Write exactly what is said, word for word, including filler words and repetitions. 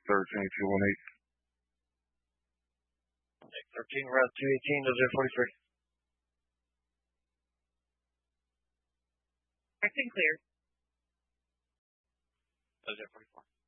thirteen, two one eight. Nick thirteen, route two eighteen, to zero forty-three. Correct and clear. zero forty-four.